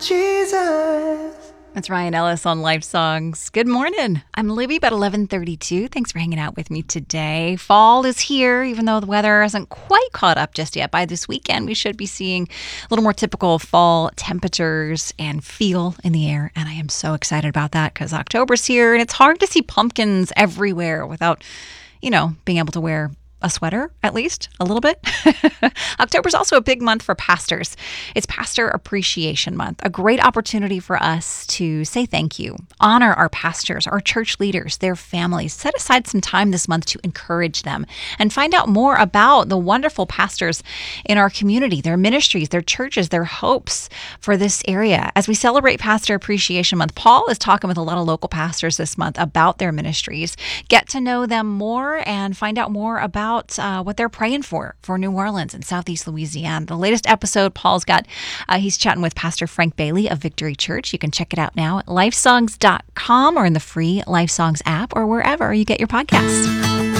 Jesus. That's Ryan Ellis on Life Songs. Good morning. I'm Libby, about 11:32. Thanks for hanging out with me today. Fall is here, even though the weather hasn't quite caught up just yet. By this weekend, we should be seeing a little more typical fall temperatures and feel in the air. And I am so excited about that because October's here and it's hard to see pumpkins everywhere without, being able to wear a sweater, at least a little bit. October's also a big month for pastors. It's Pastor Appreciation Month, a great opportunity for us to say thank you, honor our pastors, our church leaders, their families. Set aside some time this month to encourage them and find out more about the wonderful pastors in our community, their ministries, their churches, their hopes for this area. As we celebrate Pastor Appreciation Month, Paul is talking with a lot of local pastors this month about their ministries. Get to know them more and find out more about what they're praying for New Orleans and Southeast Louisiana. The latest episode, he's chatting with Pastor Frank Bailey of Victory Church. You can check it out now at lifesongs.com or in the free Life Songs app or wherever you get your podcasts.